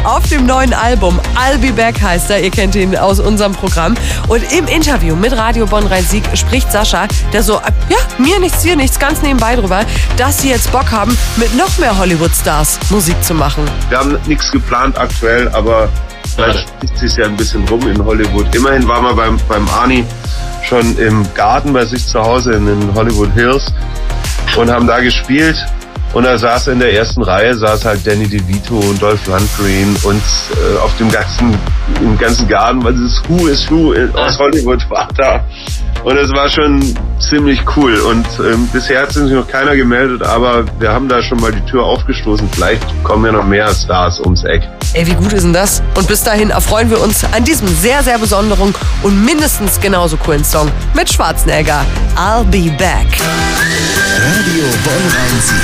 auf dem neuen Album. I'll Be Back heißt er, ihr kennt ihn aus unserem Programm. Und im Interview mit Radio Bonn-Rhein-Sieg spricht Sascha, der so, ja, mir nichts, dir nichts, ganz nebenbei drüber, dass sie jetzt Bock haben, mit noch mehr Hollywood-Stars Musik zu machen. Wir haben nichts geplant aktuell, aber vielleicht spricht sich ja ein bisschen rum in Hollywood. Immerhin waren wir beim Arnie schon im Garten bei sich zu Hause in den Hollywood Hills und haben da gespielt. Und da saß in der ersten Reihe halt Danny DeVito und Dolph Lundgren und auf im ganzen Garten, weil das Who is Who aus Hollywood war da. Und es war schon ziemlich cool. Und bisher hat sich noch keiner gemeldet, aber wir haben da schon mal die Tür aufgestoßen. Vielleicht kommen ja noch mehr Stars ums Eck. Ey, wie gut ist denn das? Und bis dahin erfreuen wir uns an diesem sehr, sehr besonderen und mindestens genauso coolen Song mit Schwarzenegger. I'll Be Back. Radio Bonn-Rhein-Sieg.